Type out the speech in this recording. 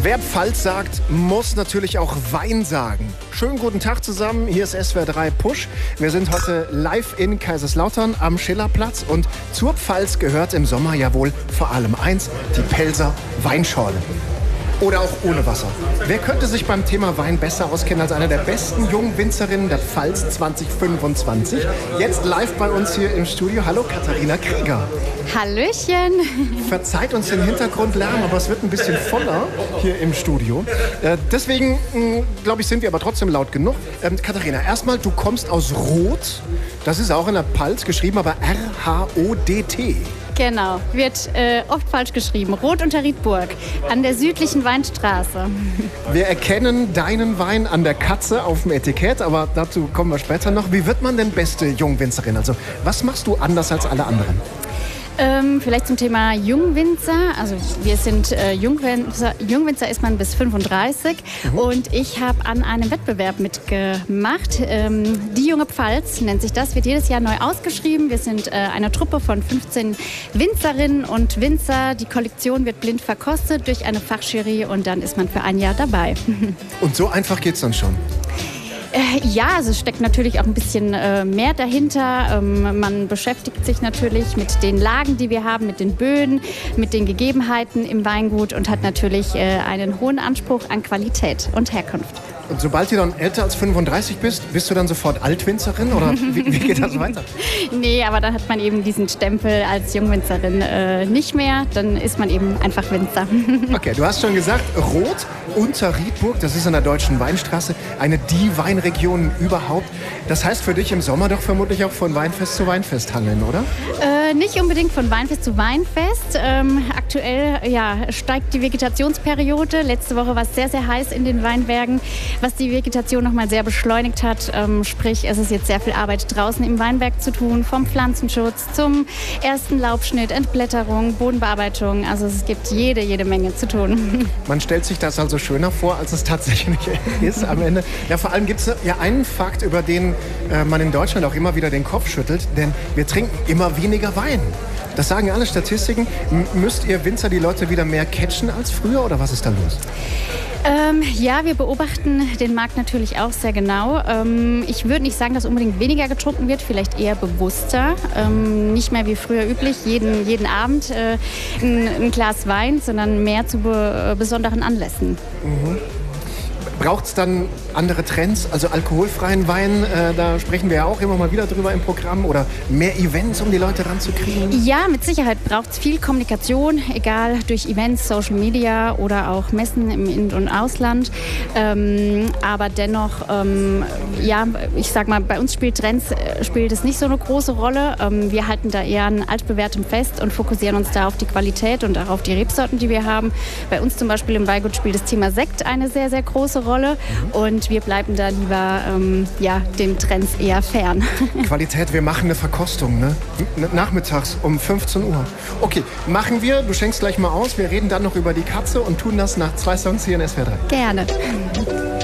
Wer Pfalz sagt, muss natürlich auch Wein sagen. Schönen guten Tag zusammen, hier ist SWR 3 Push. Wir sind heute live in Kaiserslautern am Schillerplatz und zur Pfalz gehört im Sommer ja wohl vor allem eins, die Pelzer Weinschorle. Oder auch ohne Wasser. Wer könnte sich beim Thema Wein besser auskennen als eine der besten jungen Winzerinnen der Pfalz 2025? Jetzt live bei uns hier im Studio. Hallo Katharina Krieger. Hallöchen. Verzeiht uns den Hintergrundlärm, aber es wird ein bisschen voller hier im Studio. Deswegen, glaube ich, sind wir aber trotzdem laut genug. Katharina, erstmal, du kommst aus Roth. Das ist auch in der Pfalz geschrieben, aber R-H-O-D-T. Genau, wird oft falsch geschrieben. Roth unter Rietburg, an der südlichen Weinstraße. Wir erkennen deinen Wein an der Katze auf dem Etikett, aber dazu kommen wir später noch. Wie wird man denn beste Jungwinzerin? Also, was machst du anders als alle anderen? Vielleicht zum Thema Jungwinzer. Also wir sind Jungwinzer. Jungwinzer ist man bis 35. Und ich habe an einem Wettbewerb mitgemacht. Die junge Pfalz nennt sich das, wird jedes Jahr neu ausgeschrieben. Wir sind eine Truppe von 15 Winzerinnen und Winzer. Die Kollektion wird blind verkostet durch eine Fachjury und dann ist man für ein Jahr dabei. Und so einfach geht's dann schon? Ja, also es steckt natürlich auch ein bisschen mehr dahinter. Man beschäftigt sich natürlich mit den Lagen, die wir haben, mit den Böden, mit den Gegebenheiten im Weingut und hat natürlich einen hohen Anspruch an Qualität und Herkunft. Und sobald du dann älter als 35 bist du dann sofort Altwinzerin oder wie geht das weiter? Nee, aber dann hat man eben diesen Stempel als Jungwinzerin nicht mehr. Dann ist man eben einfach Winzer. Okay, du hast schon gesagt, Roth unter Rietburg, das ist an der Deutschen Weinstraße, eine die Weinregion überhaupt. Das heißt für dich im Sommer doch vermutlich auch von Weinfest zu Weinfest hangeln, oder? Nicht unbedingt von Weinfest zu Weinfest. Aktuell steigt die Vegetationsperiode. Letzte Woche war es sehr, sehr heiß in den Weinbergen, was die Vegetation nochmal sehr beschleunigt hat. Sprich, es ist jetzt sehr viel Arbeit draußen im Weinberg zu tun, vom Pflanzenschutz zum ersten Laubschnitt, Entblätterung, Bodenbearbeitung. Also es gibt jede Menge zu tun. Man stellt sich das also schöner vor, als es tatsächlich ist am Ende. Ja, vor allem gibt es ja einen Fakt, über den man in Deutschland auch immer wieder den Kopf schüttelt, denn wir trinken immer weniger Wein. Das sagen alle Statistiken. Müsst ihr Winzer die Leute wieder mehr catchen als früher oder was ist da los? Ja, wir beobachten den Markt natürlich auch sehr genau. Ich würde nicht sagen, dass unbedingt weniger getrunken wird, vielleicht eher bewusster. Nicht mehr wie früher üblich, jeden Abend ein Glas Wein, sondern mehr zu besonderen Anlässen. Mhm. Braucht es dann andere Trends, also alkoholfreien Wein, da sprechen wir ja auch immer mal wieder drüber im Programm, oder mehr Events, um die Leute ranzukriegen? Ja, mit Sicherheit braucht es viel Kommunikation, egal durch Events, Social Media oder auch Messen im In- und Ausland. Aber dennoch, ich sag mal, bei uns spielt es nicht so eine große Rolle. Wir halten da eher an altbewährtem fest und fokussieren uns da auf die Qualität und auch auf die Rebsorten, die wir haben. Bei uns zum Beispiel im Weingut spielt das Thema Sekt eine sehr, sehr große Rolle und wir bleiben da lieber den Trends eher fern. Qualität, wir machen eine Verkostung, ne? Nachmittags um 15 Uhr. Okay, machen wir, du schenkst gleich mal aus, wir reden dann noch über die Katze und tun das nach 2 Songs hier in SWR 3. Gerne.